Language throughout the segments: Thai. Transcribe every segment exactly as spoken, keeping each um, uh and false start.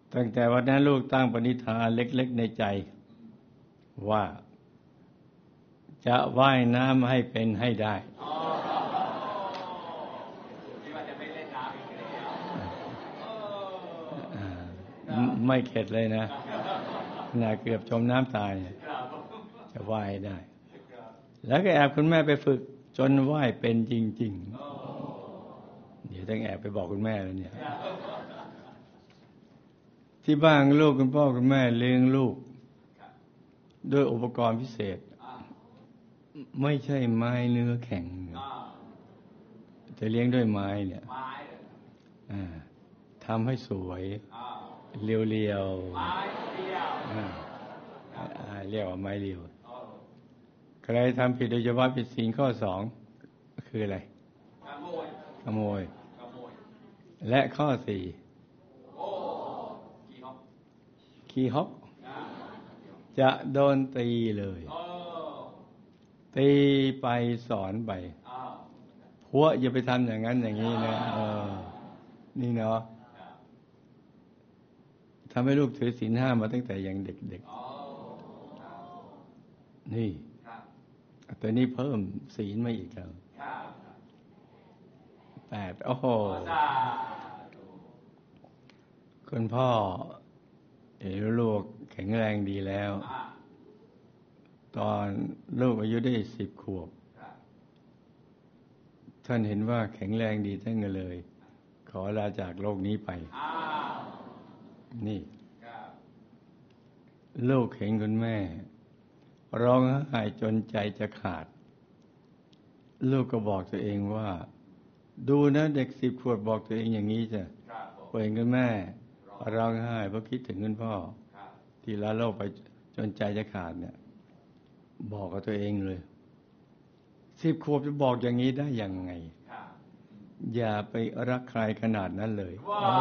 ตั้งแต่วันนั้นลูกตั้งปณิธานเล็กๆในใจว่าจะว่ายน้ำให้เป็นให้ได้ไม่เข็ดเลยนะน่าเกือบจมน้ำตายจะว่ายได้แล้วก็แอบคุณแม่ไปฝึกจนว่ายเป็นจริงๆเดี๋ยวต้องแอบไปบอกคุณแม่แล้วเนี่ยที่บ้านลูกคุณพ่อคุณแม่เลี้ยงลูกด้วยอุปกรณ์พิเศษไม่ใช่ไม้เนื้อแข็งแต่เลี้ยงด้วยไม้เนี่ยทำให้สวยเรียวๆเรียกว่าไม้เรียวใครทำผิดโดยเฉพาะผิดศีลข้อสองคืออะไรขโมยและข้อสี่ขี้ฮอกจะโดนตีเลยตีไปสอนไปพวกอย่าไปทำอย่างนั้นอย่างนี้นะเออนี่เนาะทำให้ลูกถือศีลห้ามาตั้งแต่ยังเด็กๆนี่แต่นี่เพิ่มศีลมาอีกแล้วแปดโอ้โหคุณพ่อเห็นลูกแข็งแรงดีแล้วตอนลูกอายุได้สิบขวบท่านเห็นว่าแข็งแรงดีท่านก็เลยขอลาจากโลกนี้ไปนี่ลูกเห็นคุณแม่ร้องไห้จนใจจะขาดลูกก็บอกตัวเองว่าดูนะเด็กสิบขวบบอกตัวเองอย่างนี้จ้ะเห็นคุณแม่ร้องไห้เพราะคิดถึงคุณพ่อที่ละโลกไปจนใจจะขาดเนี่ยบอกกับตัวเองเลยสิบขวบจะบอกอย่างนี้ได้ยังไงอย่าไปรักใครขนาดนั้นเลย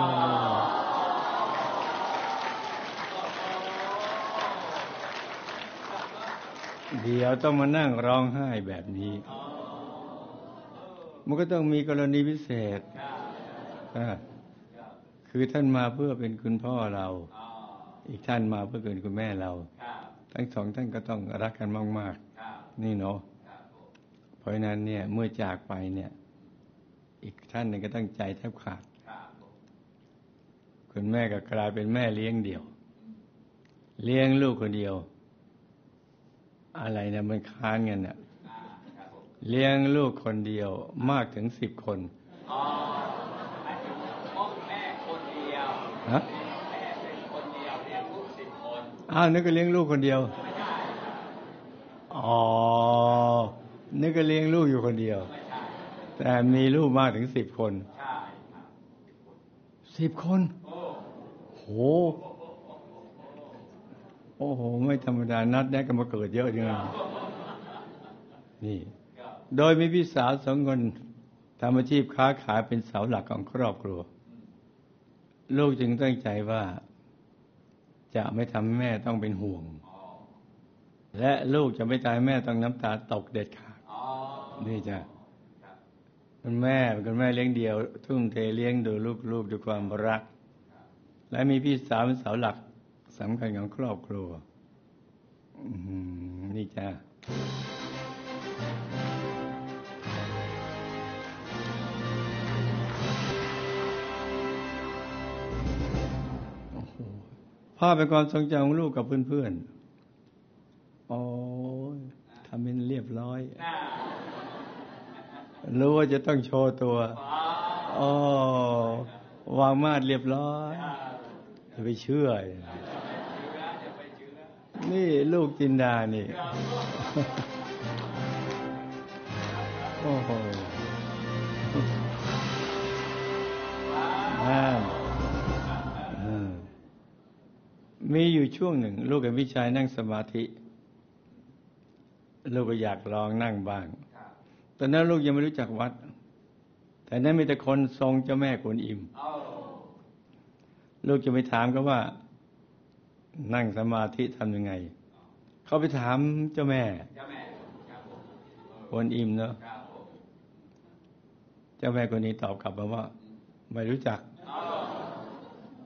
เดี๋ยวต้องมานั่งร้องไห้แบบนี้มันก็ต้องมีกรณีพิเศษคือท่านมาเพื่อเป็นคุณพ่อเราอีกท่านมาเพื่อเป็นคุณแม่เราทั้งสองท่านก็ต้องรักกันมากๆนี่เนาะเพราะฉะนั้นเนี่ยเมื่อจากไปเนี่ยอีกท่านหนึ่งก็ตั้งใจแทบขาดคุณแม่ก็กลายเป็นแม่เลี้ยงเดี่ยวเลี้ยงลูกคนเดียวอะไรนะมันค้านกันเนี่ยเลี้ยงลูกคนเดียวมากถึงสิบคนฮะอ้าวนึกก็เลี้ยงลูกคนเดียวอ๋อนึกก็เลี้ยงลูกอยู่คนเดียวแต่มีลูกมากถึงสิบคนสิบคนโหโอ้โหไม่ธรรมดานัดแนะกันมาเกิดเยอะจังนี่โดยมีพี่สาวสองคนทำอาชีพค้าขายเป็นเสาหลักของครอบครัวลูกจึงตั้งใจว่าจะไม่ทำให้แม่ต้องเป็นห่วงและลูกจะไม่ทำให้แม่ต้องน้ำตาตกเด็ดขาดนี่จ้ะคุณแม่เป็นคุณแม่เลี้ยงเดี่ยวทุ่มเทเลี้ยงดูลูกๆด้วยความรักและมีพี่สาวเป็นเสาหลักสำคัญของครอบครัวนี่จ้ะภาพเป็นความทรงจำของลูกกับเพื่อนๆโอ้ยทำเป็นเรียบร้อยรู้ว่าจะต้องโชว์ตัวโอ้วางมาดเรียบร้อยจะไปเชื่อนี่ลูกจินดานี่โอ้โหมีอยู่ช่วงหนึ่งลูกกับพี่ชายนั่งสมาธิลูกก็อยากลองนั่งบ้างตอนนั้นลูกยังไม่รู้จักวัดแต่นั้นมีแต่คนทรงเจ้าแม่กวนอิมลูกจะไปถามเขาว่านั่งสมาธิทำยังไงเขาไปถามเจ้าแม่กวนอิมเนาะเจ้าแม่กวนอิมตอบกลับมาว่าไม่รู้จัก